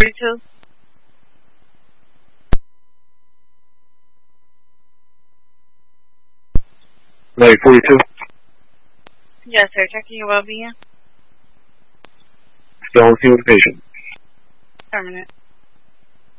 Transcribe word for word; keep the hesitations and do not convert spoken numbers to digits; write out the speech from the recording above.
forty-two? Light forty-two? Yes, sir. Checking your well-being. Still on scene with the patient. Permanent.